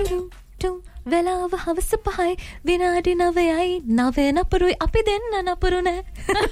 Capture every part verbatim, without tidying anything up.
වෙලාව හවස පහයි විනාඩි නවයයි නවය නපුරුයි අපි දෙන්න නපුරු නෑ.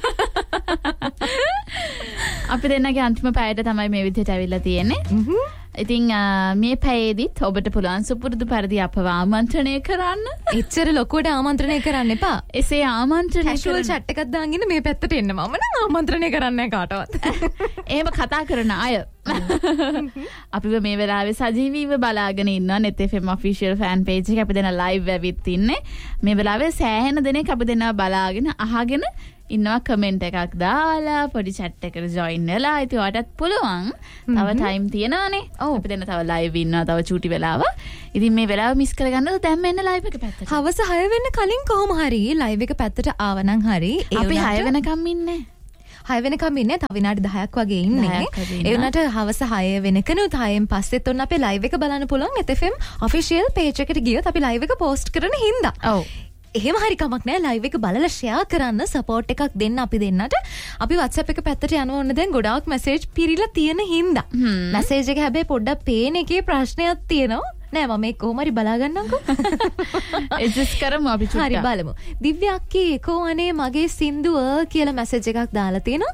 අපි දෙන්නගේ අන්තිම පැයට තමයි මේ විදිහට ඇවිල්ලා තියෙන්නේ. ඉතින් මේ පැයේදීත් ඔබට පුළුවන් සුපුරුදු පරිදි අපව ආමන්ත්‍රණය කරන්න. එච්චර ලොකුවට ආමන්ත්‍රණය කරන්න එපා. එසේ ආමන්ත්‍රණය කැෂුවල් chat එකක් දාගෙන මේ පැත්තට එන්න. මම නම් ආමන්ත්‍රණය කරන්නේ කාටවත්. එහෙම කතා කරන අය අපිව මේ වෙලාවේ සජීවීව බලාගෙන ඉන්නවා net f m official fan page එක. අපි දෙන live වෙවිත් ඉන්නේ. මේ වෙලාවේ සෑහෙන දෙනෙක් අපි දෙනවා බලාගෙන අහගෙන ඉන්නවා කමෙන්ට් එකක් දාලා පොඩි chat එකට join වෙලා. ඉතින් ඔයාටත් පුළුවන්. තව time තියෙනවානේ. ඔව් අපි දෙන්න තව live ඉන්නවා තව චූටි වෙලාව. ඉතින් මේ වෙලාව මිස් කරගන්නද දැන් මෙන්න live එක පැත්තට. හවස හය වෙන්න කලින් කොහොම හරි live එක පැත්තට ආවනම් හරි. අපි හය වෙනකම් ඉන්නේ. හය වෙනකම් ඉන්නේ. තව විනාඩි දහයක් වගේ ඉන්නේ. ඒ වුණාට හවස හය වෙනකනුත් හයෙන් පස්සෙත් ඔන්න අපේ live එක බලන්න පුළුවන් net f m official page එකට ගියොත් අපි live එක post කරන හින්දා. ඔව්. එහෙම හරි කමක් නෑ live එක බලලා share කරන්න support එකක් දෙන්න අපි දෙන්නට. අපි WhatsApp එක පැත්තට යනවා ඕන දැන් ගොඩාක් message පිරීලා තියෙන හින්දා. message එක හැබැයි පොඩ්ඩක් පේන එකේ ප්‍රශ්නයක් තියෙනවා. නෑ මම ඒක කොහොම හරි බලා ගන්නම්කෝ. adjust කරමු අපි චුට්ටක්. හරි බලමු. දිව්‍ය අක්කී කෝ අනේ මගේ සින්දුව කියලා message එකක් දාලා තියෙනවා.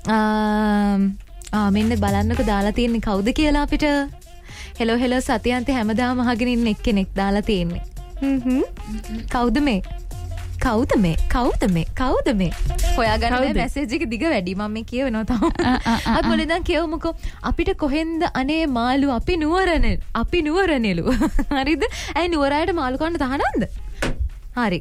ආ මෙන්න බලන්නකෝ දාලා තියෙන්නේ කවුද කියලා අපිට. hello hello සතියන්තේ හැමදාම අහගෙන ඉන්න එක්කෙනෙක් දාලා තියෙන්නේ. හ්ම් කවුද මේ? කවුද මේ? කවුද මේ? කවුද මේ? හොයාගන්න බෑ මැසේජ් එක දිග වැඩි. මම මේ කියවනවා තාම. අපි පොඩි දැන් කියවමුකෝ. අපිට කොහෙන්ද අනේ මාළු අපි නුවරනේ. අපි නුවරනෙලු. හරිද? ඇයි නුවරයට මාළු කන්න තහනම්ද? හරි.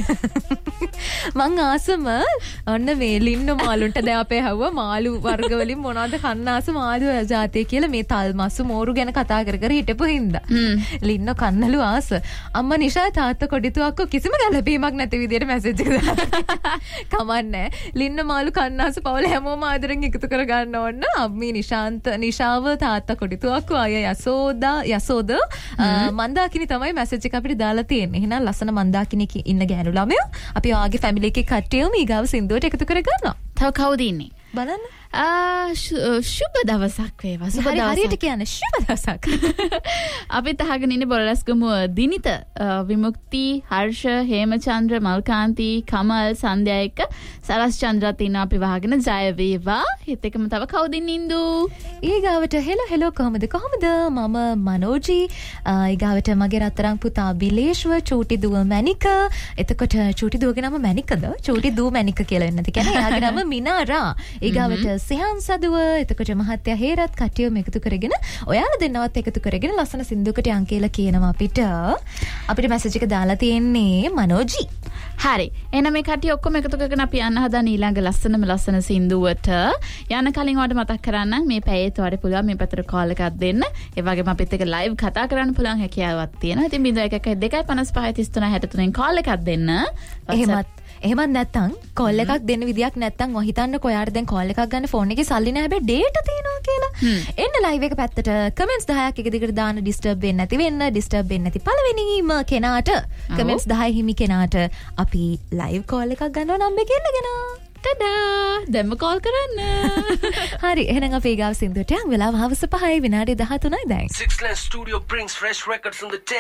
මං ආසම ඔන්න මේ ලින්න මාළුන්ට දැන් අපේ හැවුවා මාළු වර්ග වලින් මොනවද කන්න ආස මාළු ජාතිය කියලා මේ තල් මස්සු මෝරු ගැන කතා කර කර හිටපු හින්දා. ලින්න කන්නලු ආස. අම්මා නිෂා තාත්තා කොඩිතුවක්කෝ කිසිම ගැළපීමක් නැති විදියට මැසේජ් එක දාලා. කමන්නේ. ලින්න මාළු කන්න ආස පවුල හැමෝම ආදරෙන් එකතු කර ගන්න ඕන. අම්මී නිශාන්ත නිෂාව තාත්තා කොඩිතුවක්කෝ අය යසෝදා යසෝද මන්දාකිනි තමයි මැසේජ් එක අපිට දාලා තියෙන්නේ. එහෙනම් ලස්සන මන්දාකිනි ඉන්න ගෑනු ළමයෝ අපි ආගේ ෆැමිලි එකේ කට්ටියම ඊගාව සින්දුවට එකතු කර ගන්නවා. තව කවුද ඉන්නේ? බලන්න. ආ සුබ දවසක් වේවා. සුබ දවසක්. හරියට කියන්නේ සුබ දවසක්. අපිත් අහගෙන ඉන්නේ බොරලස්ගමුව දිනිත විමුක්ති හර්ෂ හේමචන්ද්‍ර මල්කාන්ති කමල් සන්ධ්‍යා එක්ක සරස් චන්ද්‍රත් ඉන්නවා අපි වහගෙන ජය වේවා. හිත එකම තව කවුද ඉන්දු? ඊගාවට හෙලෝ හෙලෝ කොහමද කොහමද මම මනෝජි ඊගාවට මගේ රත්තරන් පුතා බිලේෂ්ව චූටි දුව මැනික. එතකොට චූටි දුවගේ නම මැනිකද? චූටි දුව මැනික කියලා වෙන්නද? කියන්නේ එයාගේ නම මිනාරා. ඊගාවට සිහන් සදුව එතකොට මහත්තයා හේරත් කට්ටියම එකතු කරගෙන ඔයාලා දෙන්නවත් එකතු කරගෙන ලස්සන සින්දුවකට යන් කියලා කියනවා අපිට. අපිට මැසේජ් එක දාලා තියෙන්නේ මනෝජි. හරි. එහෙනම් මේ කට්ටිය ඔක්කොම එකතු කරගෙන අපි යන්න හදන ඊළඟ ලස්සනම ලස්සන සින්දුවට යන කලින් ඔයාලට මතක් කරන්න මේ පැයේත් ඔයාලට පුළුවන් මේ පැත්තට කෝල් එකක් දෙන්න. ඒ වගේම අපිත් එක්ක ලයිව් කතා කරන්න පුළුවන් හැකියාවක් තියෙනවා. ඉතින් බිංදුව එකයි දෙකයි පනස් පහයි තිස් තුනයි හැට තුනෙන් කෝල් එකක් දෙන්න. එහෙමත් එහෙමත් නැත්තම් කෝල් එකක් දෙන්න විදියක් නැත්තම් ඔය හිතන්න කොයාට දැන් කෝල් එකක් ගන්න ෆෝන් එකේ සල්ලි නැහැ හැබැයි ඩේටා තියෙනවා කියලා. එන්න ලයිව් එක පැත්තට කමෙන්ට්ස් දහයක් එක දිගට දාන්න ඩිස්ටර්බ් වෙන්නේ නැති වෙන්න ඩිස්ටර්බ් වෙන්නේ නැති පළවෙනිම කෙනාට කමෙන්ට්ස් දහය හිමි කෙනාට අපි ලයිව් කෝල් එකක් ගන්නවා නම් එකේ ඉන්නගෙන. ටඩා දැම්ම කෝල් කරන්න. හරි එහෙනම් අපි ගාව සින්දුවට යන් වෙලාව හවස පහයි විනාඩි දහතුනයි දැන්. Six Lens Studio brings fresh records on the